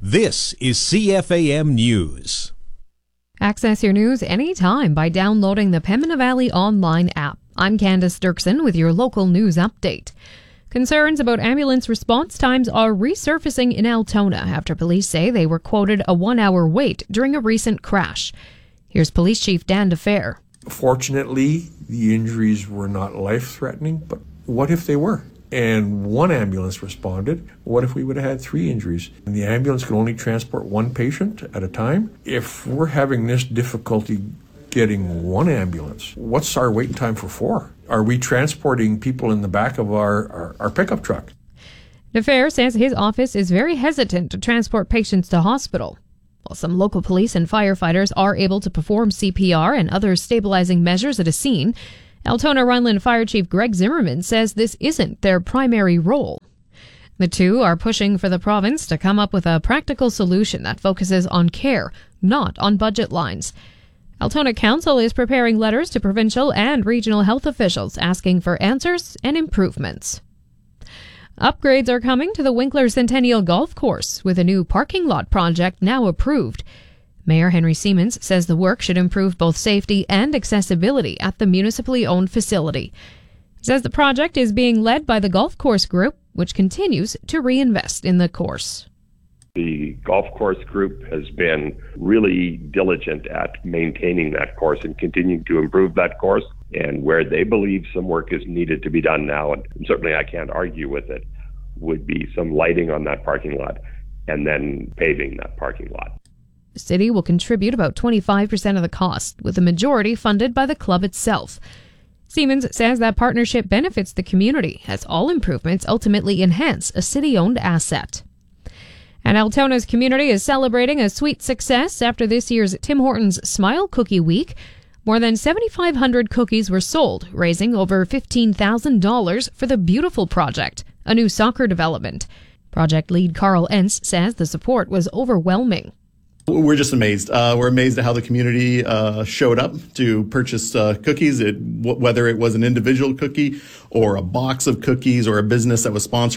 This is CFAM News. Access your news anytime by downloading the Pembina Valley online app. I'm Candace Dirksen with your local news update. Concerns about ambulance response times are resurfacing in Altona after police say they were quoted a 1-hour wait during a recent crash. Here's Police Chief Dan DeFer. Fortunately, the injuries were not life-threatening, but what if they were? And one ambulance responded. What if we would have had 3 injuries? And the ambulance could only transport 1 patient at a time? If we're having this difficulty getting 1 ambulance, what's our wait time for 4? Are we transporting people in the back of our pickup truck? DeFer says his office is very hesitant to transport patients to hospital. While some local police and firefighters are able to perform CPR and other stabilizing measures at a scene, Altona Runland Fire Chief Greg Zimmerman says this isn't their primary role. The two are pushing for the province to come up with a practical solution that focuses on care, not on budget lines. Altona Council is preparing letters to provincial and regional health officials asking for answers and improvements. Upgrades are coming to the Winkler Centennial Golf Course, with a new parking lot project now approved. Mayor Henry Siemens says the work should improve both safety and accessibility at the municipally owned facility. He says the project is being led by the Golf Course Group, which continues to reinvest in the course. The Golf Course Group has been really diligent at maintaining that course and continuing to improve that course. And where they believe some work is needed to be done now, and certainly I can't argue with it, would be some lighting on that parking lot and then paving that parking lot. The city will contribute about 25% of the cost, with the majority funded by the club itself. Siemens says that partnership benefits the community, as all improvements ultimately enhance a city-owned asset. And Altona's community is celebrating a sweet success after this year's Tim Hortons Smile Cookie Week. More than 7,500 cookies were sold, raising over $15,000 for the Beautiful Project, a new soccer development. Project lead Carl Entz says the support was overwhelming. We're just amazed. We're amazed at how the community showed up to purchase cookies, whether it was an individual cookie or a box of cookies or a business that was sponsored.